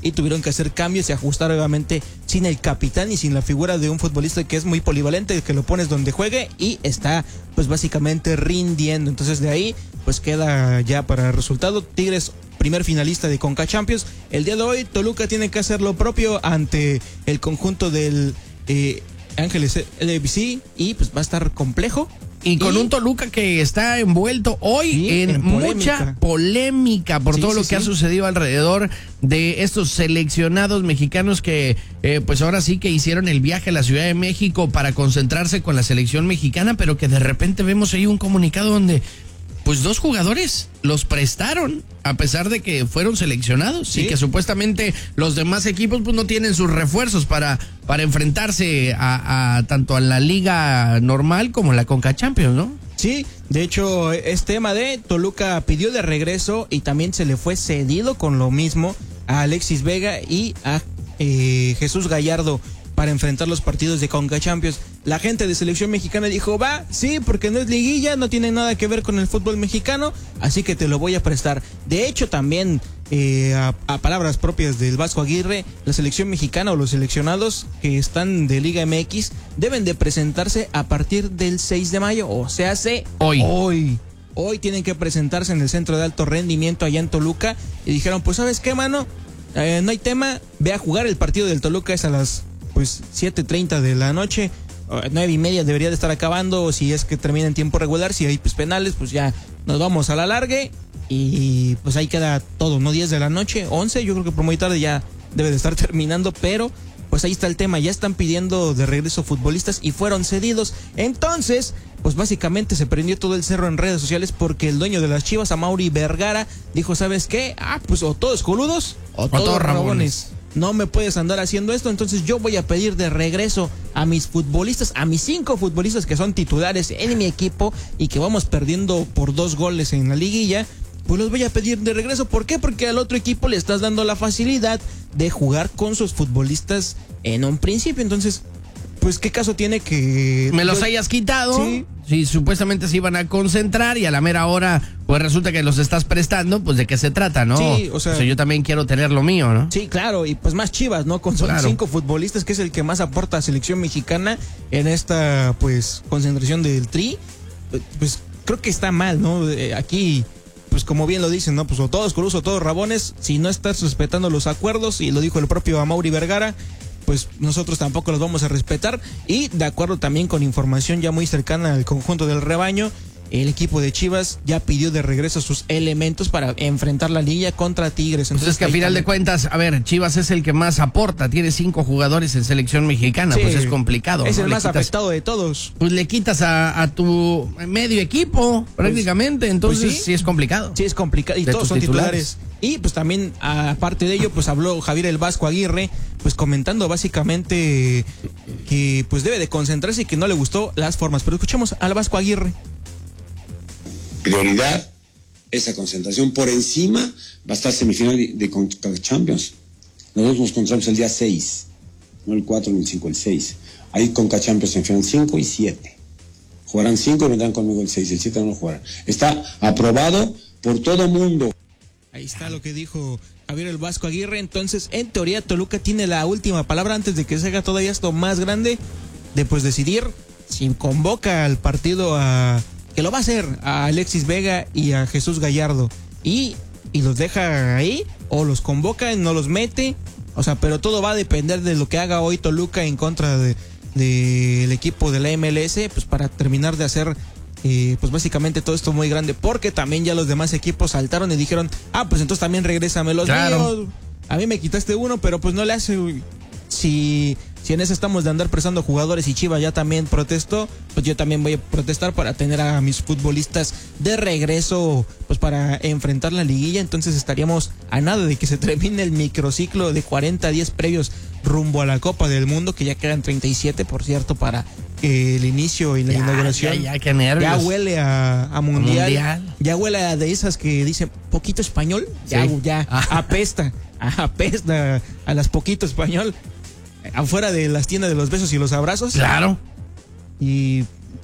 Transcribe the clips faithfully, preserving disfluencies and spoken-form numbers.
y tuvieron que hacer cambios y ajustar obviamente sin el capitán y sin la figura de un futbolista que es muy polivalente, que lo pones donde juegue y está pues básicamente rindiendo. Entonces de ahí pues queda ya para el resultado Tigres primer finalista de Conca Champions. El día de hoy Toluca tiene que hacer lo propio ante el conjunto del eh, Ángeles L F C y pues va a estar complejo. Y con y, un Toluca que está envuelto hoy sí, en, en mucha polémica por sí, todo sí, lo que sí. ha sucedido alrededor de estos seleccionados mexicanos que eh, pues ahora sí que hicieron el viaje a la Ciudad de México para concentrarse con la selección mexicana, pero que de repente vemos ahí un comunicado donde pues dos jugadores los prestaron a pesar de que fueron seleccionados ¿Sí? y que supuestamente los demás equipos pues no tienen sus refuerzos para, para enfrentarse a, a tanto a la liga normal como a la Conca Champions, ¿no? Sí, de hecho es tema de Toluca pidió de regreso y también se le fue cedido con lo mismo a Alexis Vega y a eh, Jesús Gallardo para enfrentar los partidos de Conca Champions. La gente de selección mexicana dijo, va, sí, porque no es liguilla, no tiene nada que ver con el fútbol mexicano, así que te lo voy a prestar. De hecho, también, eh, a, a palabras propias del Vasco Aguirre, la selección mexicana o los seleccionados que están de Liga M X deben de presentarse a partir del seis de mayo, o sea, hace hoy. Hoy. Hoy tienen que presentarse en el centro de alto rendimiento allá en Toluca y dijeron, pues, ¿sabes qué, mano? Eh, no hay tema, ve a jugar el partido del Toluca, es a las pues siete treinta de la noche, nueve y media debería de estar acabando, si es que termina en tiempo regular, si hay pues penales, pues ya nos vamos a la largue y pues ahí queda todo, ¿no? diez de la noche, once, yo creo que por muy tarde ya debe de estar terminando, pero pues ahí está el tema, ya están pidiendo de regreso futbolistas y fueron cedidos. Entonces, pues básicamente se prendió todo el cerro en redes sociales porque el dueño de las Chivas, Amaury Vergara, dijo, ¿sabes qué? Ah, pues o todos coludos o, o todos, todos rabones. rabones. No me puedes andar haciendo esto, entonces yo voy a pedir de regreso a mis futbolistas, a mis cinco futbolistas que son titulares en mi equipo y que vamos perdiendo por dos goles en la liguilla, pues los voy a pedir de regreso. ¿Por qué? Porque al otro equipo le estás dando la facilidad de jugar con sus futbolistas en un principio, entonces, pues qué caso tiene que... Me los yo... hayas quitado, sí. Si supuestamente se iban a concentrar y a la mera hora, pues resulta que los estás prestando, pues de qué se trata, ¿no? Sí, o sea... O sea, yo también quiero tener lo mío, ¿no? Sí, claro, y pues más Chivas, ¿no? Con claro. cinco futbolistas, que es el que más aporta a selección mexicana en esta, pues, concentración del Tri, pues creo que está mal, ¿no? Eh, aquí... pues como bien lo dicen, ¿no? Pues o todos coludos o todos rabones, si no estás respetando los acuerdos, y lo dijo el propio Amaury Vergara, pues nosotros tampoco los vamos a respetar. Y de acuerdo también con información ya muy cercana al conjunto del rebaño, el equipo de Chivas ya pidió de regreso sus elementos para enfrentar la liga contra Tigres. Entonces, pues es que a final también... de cuentas, a ver, Chivas es el que más aporta, tiene cinco jugadores en selección mexicana, sí, pues es complicado. Es ¿no? el le más quitas, afectado de todos. Pues le quitas a, a tu medio equipo prácticamente, pues, entonces pues sí. sí es complicado. Sí es complicado y todos son titulares. titulares. Y pues también, aparte de ello, pues habló Javier el Vasco Aguirre, pues comentando básicamente que pues debe de concentrarse y que no le gustó las formas. Pero escuchemos al Vasco Aguirre. Prioridad, esa concentración. Por encima va a estar semifinal de, de, de Champions. Nosotros nos encontramos el día seis, no el cuatro ni el cinco, el seis. Ahí Conca Champions se enfrentan cinco y siete. Jugarán cinco y vendrán conmigo el seis, el siete no lo jugarán. Está aprobado por todo mundo. Ahí está lo que dijo Javier el Vasco Aguirre. Entonces, en teoría, Toluca tiene la última palabra antes de que se haga todavía esto más grande, de pues decidir si convoca al partido a... que lo va a hacer a Alexis Vega y a Jesús Gallardo y, y los deja ahí o los convoca y no los mete, o sea, pero todo va a depender de lo que haga hoy Toluca en contra de del equipo de la M L S, pues para terminar de hacer eh, pues básicamente todo esto muy grande, porque también ya los demás equipos saltaron y dijeron, ah, pues entonces también regrésame los claro. míos, a mí me quitaste uno, pero pues no le hace, si... Si en eso estamos de andar prestando jugadores y Chivas ya también protestó, pues yo también voy a protestar para tener a mis futbolistas de regreso, pues para enfrentar la liguilla. Entonces estaríamos a nada de que se termine el microciclo de cuarenta días previos rumbo a la Copa del Mundo, que ya quedan treinta y siete, por cierto, para eh, el inicio y la ya, inauguración. Ya, ya, qué nervios. Ya huele a, a, mundial, a mundial. Ya huele a de esas que dicen poquito español. Sí. Ya, ya apesta, apesta a las poquito español. Afuera de las tiendas de los besos y los abrazos. Claro. Y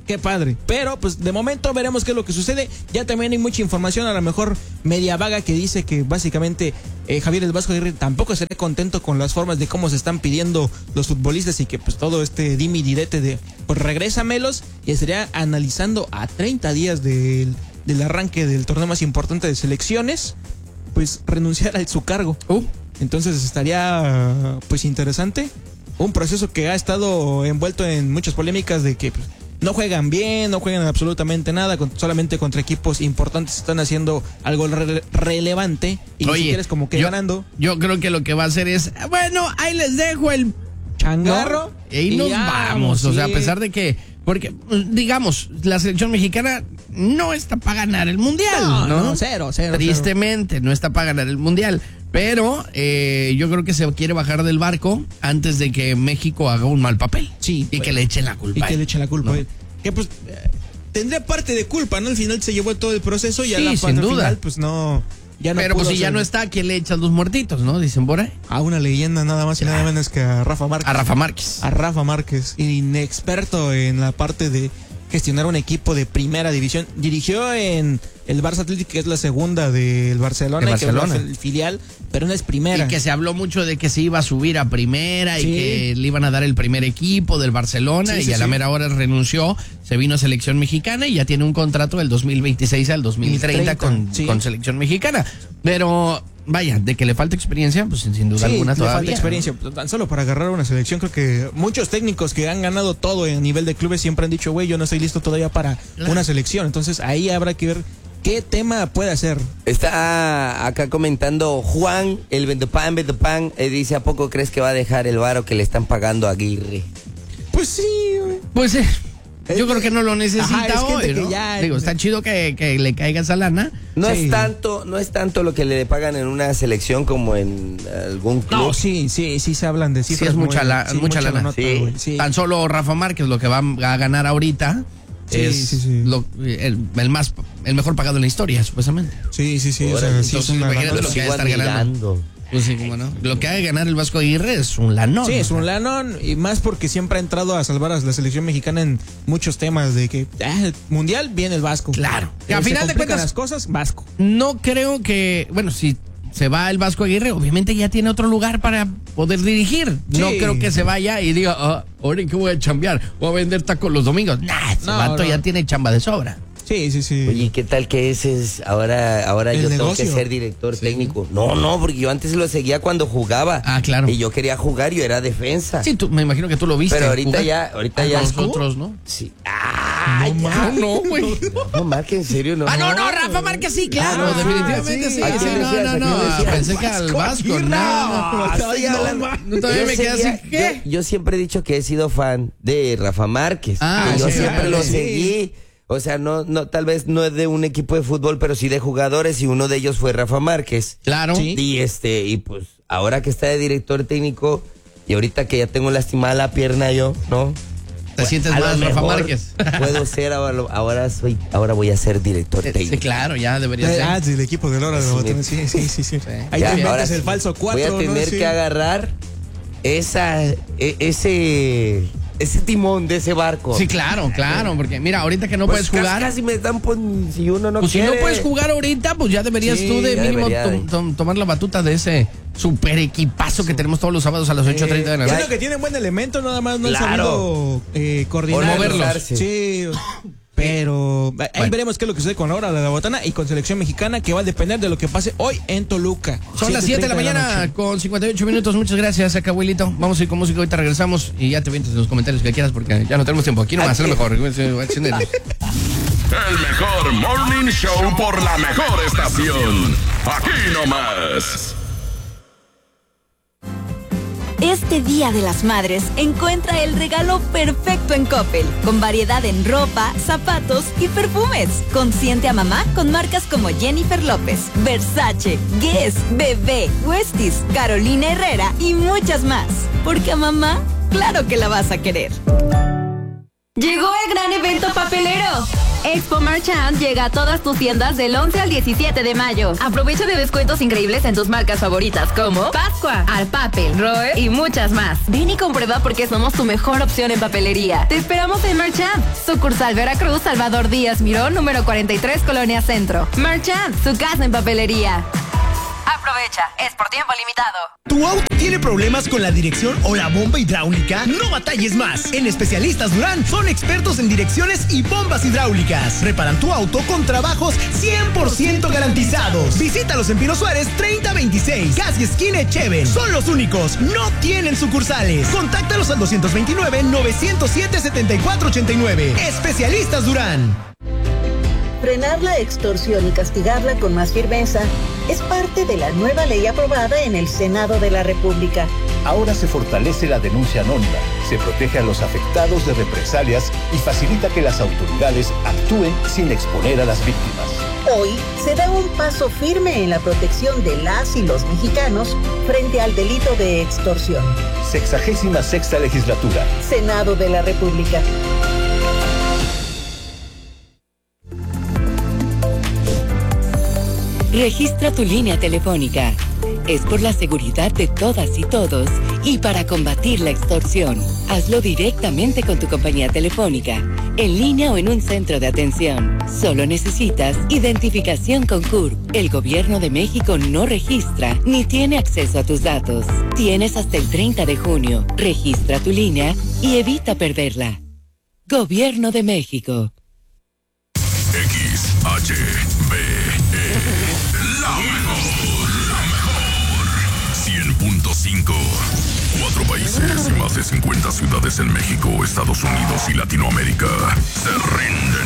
qué padre. Pero pues de momento veremos qué es lo que sucede. Ya también hay mucha información, a lo mejor media vaga, que dice que básicamente eh, Javier el Vasco Aguirre tampoco estaría contento con las formas de cómo se están pidiendo los futbolistas y que pues todo este dimi direte de pues regrésamelos, y estaría analizando a treinta días del, del arranque del torneo más importante de selecciones, pues renunciar a su cargo. Uh. Entonces estaría pues interesante. Un proceso que ha estado envuelto en muchas polémicas de que pues, no juegan bien, no juegan absolutamente nada, con, solamente contra equipos importantes están haciendo algo re- relevante y Oye, ni siquiera es como que yo, ganando. Yo creo que lo que va a hacer es, bueno, ahí les dejo el changarro, ¿no? y, y nos vamos. Sí. O sea, a pesar de que, porque, digamos, la selección mexicana no está para ganar el mundial. No, no, no cero, cero. Tristemente, cero. no está para ganar el mundial. Pero eh, yo creo que se quiere bajar del barco antes de que México haga un mal papel. Sí. Y pues, que le echen la culpa. Y que le echen la culpa. ¿No? Que pues eh, tendría parte de culpa, ¿no? Al final se llevó todo el proceso y sí, a la sin duda. final pues no... Ya no Pero pues si ya no está, ¿a quién le echan los muertitos, no? Dicen por ahí. A una leyenda nada más y nada menos que a Rafa Márquez. A Rafa Márquez. A Rafa Márquez, inexperto en la parte de gestionar un equipo de primera división. Dirigió en el Barça Athletic, que es la segunda del Barcelona, de Barcelona. que es el filial, pero no es primera. Y que se habló mucho de que se iba a subir a primera, sí, y que le iban a dar el primer equipo del Barcelona, sí, y sí, a la sí. mera hora renunció, se vino a selección mexicana y ya tiene un contrato del dos mil veintiséis al dos mil treinta con, sí. con selección mexicana. Pero vaya, de que le falta experiencia, pues sin duda sí, alguna le todavía. falta experiencia, tan solo para agarrar una selección. Creo que muchos técnicos que han ganado todo a nivel de clubes siempre han dicho, güey, yo no estoy listo todavía para claro. una selección. Entonces ahí habrá que ver qué tema puede hacer. Está acá comentando Juan, el Vendepan, Vendepan, eh, dice, ¿a poco crees que va a dejar el varo que le están pagando a Aguirre? Pues sí, güey. Pues eh, yo creo que no lo necesita. Ajá, hoy, ¿no? Ya... Digo, está chido que, que le caiga esa lana. No sí. es tanto, no es tanto lo que le pagan en una selección como en algún club. No, sí, sí, sí se hablan de cifras. Sí, es mucha, muy, la, sí, mucha, mucha lana. Nota, sí. Sí. Tan solo Rafa Márquez, lo que va a ganar ahorita, sí, es sí, sí. Lo, el, el más el mejor pagado en la historia, supuestamente. Sí, sí, sí. Ahora, o sea, entonces, sí, imagínate lo que va a estar ganando. Pues sí, bueno, lo que ha de ganar el Vasco Aguirre es un lanón. Sí, es un lanón, y más porque siempre ha entrado a salvar a la selección mexicana en muchos temas de que ah, mundial viene el Vasco. Claro. Que al final de cuentas las cosas, Vasco. No creo que, bueno, si se va el Vasco Aguirre, obviamente ya tiene otro lugar para poder dirigir. Sí. No creo que se vaya y diga, oh, ahora en qué voy a chambear, voy a vender tacos los domingos. Nah, ese no, vato no. ya tiene chamba de sobra. Sí, sí, sí. Oye, ¿qué tal que ese es ahora, ahora yo negocio? Tengo que ser director sí. técnico? No, no, porque yo antes lo seguía cuando jugaba. Ah, claro. Y yo quería jugar, yo era defensa. Sí, tú, me imagino que tú lo viste. Pero ahorita jugar. ya, ahorita ya. Nosotros, ¿no? Sí. Ah, no, ya. No, güey. No, no, Marque, en serio, no. Ah, no, no, Rafa Márquez sí, claro. Ah, no, definitivamente sí. sí, sí no, decías, no, no. no. Pensé que al Vasco, no. No, todavía me quedé así, ¿qué? Yo, yo siempre he dicho que he sido fan de Rafa Márquez. Ah, yo sí, siempre sí. lo seguí. O sea, no, no, tal vez no es de un equipo de fútbol, pero sí de jugadores, y uno de ellos fue Rafa Márquez. Claro. ¿Sí? Y este, y pues, ahora que está de director técnico, y ahorita que ya tengo lastimada la pierna yo, ¿no? ¿Te pues, sientes más Rafa Márquez? Puedo ser, ahora, ahora soy, ahora voy a ser director técnico. Sí, claro, ya debería ser. Ah, sí, el equipo de Lora de Botón, sí, sí, sí, sí. sí. Ahí ya, te ahora metes el falso cuatro, voy a tener ¿no? que sí. agarrar esa, e, ese... ese timón de ese barco. Sí, claro, claro, porque mira, ahorita que no pues puedes jugar. Casi me dan, pues, si uno no pues quiere. si no puedes jugar ahorita, pues ya deberías sí, tú de mínimo to, to, tomar la batuta de ese super equipazo sí. que tenemos todos los sábados a las ocho treinta de la noche. Creo que tienen buen elemento, nada más no claro. han sabido eh, coordinar. O moverlos. Sí. Pero ahí bueno. veremos qué es lo que sucede con la hora de la botana y con selección mexicana, que va a depender de lo que pase hoy en Toluca. Son las siete de la mañana la con cincuenta y ocho minutos. Muchas gracias, acá abuelito. Vamos a ir con música, ahorita regresamos y ya te vienes en los comentarios que quieras porque ya no tenemos tiempo. Aquí nomás, es lo mejor. El mejor morning show por la mejor estación. Aquí nomás. Este Día de las Madres, encuentra el regalo perfecto en Coppel, con variedad en ropa, zapatos y perfumes. Consiente a mamá con marcas como Jennifer López, Versace, Guess, Bebé, Westies, Carolina Herrera y muchas más. Porque a mamá, claro que la vas a querer. Llegó el gran evento papelero. Expo Marchand llega a todas tus tiendas del once al diecisiete de mayo. Aprovecha de descuentos increíbles en tus marcas favoritas como Pascua, Alpapel, Roe y muchas más. Ven y comprueba por qué somos tu mejor opción en papelería. Te esperamos en Marchand, sucursal Veracruz, Salvador Díaz Miró, número cuarenta y tres, Colonia Centro. Marchand, su casa en papelería. Aprovecha, es por tiempo limitado. ¿Tu auto tiene problemas con la dirección o la bomba hidráulica? No batalles más. En Especialistas Durán son expertos en direcciones y bombas hidráulicas. Reparan tu auto con trabajos cien por ciento garantizados. Visítalos en Pino Suárez treinta veintiséis, casi esquina Echeven. Son los únicos, no tienen sucursales. Contáctalos al dos dos nueve, nueve cero siete, siete cuatro ocho nueve. Especialistas Durán. Frenar la extorsión y castigarla con más firmeza es parte de la nueva ley aprobada en el Senado de la República. Ahora se fortalece la denuncia anónima, se protege a los afectados de represalias y facilita que las autoridades actúen sin exponer a las víctimas. Hoy se da un paso firme en la protección de las y los mexicanos frente al delito de extorsión. Sexagésima sexta legislatura. Senado de la República. Registra tu línea telefónica. Es por la seguridad de todas y todos y para combatir la extorsión. Hazlo directamente con tu compañía telefónica, en línea o en un centro de atención. Solo necesitas identificación con C U R P. El Gobierno de México no registra ni tiene acceso a tus datos. Tienes hasta el treinta de junio. Registra tu línea y evita perderla. Gobierno de México. X H B E La mejor, la mejor. cien punto cinco. Cuatro países y más de cincuenta ciudades en México, Estados Unidos y Latinoamérica se rinden